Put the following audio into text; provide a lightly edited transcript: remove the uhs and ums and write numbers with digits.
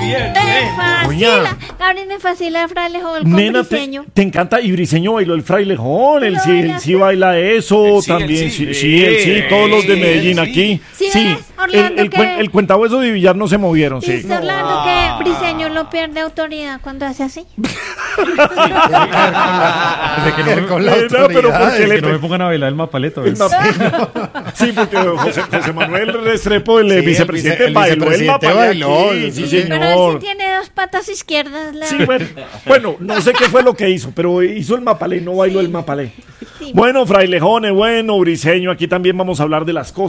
bien. Me fascina. Oiga. Gabriel, me fascina el frailejón con Nena, Briseño. te encanta. Y Briseño bailó el frailejón. Él ¿Lo sí baila eso Él sí, también. él sí. Sí, todos los de Medellín Él sí. aquí. ¿Sí ves, Orlando, el cuentahueso de Villar no se movieron, sí. Dice Orlando que Briseño no pierde autoridad cuando hace así. Desde que no, Con la Nena, pero autoridad, ¿por qué que le no me pongan a bailar el mapaleto. ¿ves? Sí, porque José Manuel Restrepo, el Sí, vicepresidente, el bailó el vicepresidente mapa. bailó, Sí, sí, Pero él señor. sí tiene dos patas izquierdas. Sí, bueno, no sé qué fue lo que hizo, pero hizo el mapalé, no bailó el mapalé. Bueno, frailejones, bueno, Briseño, aquí también vamos a hablar de las cosas.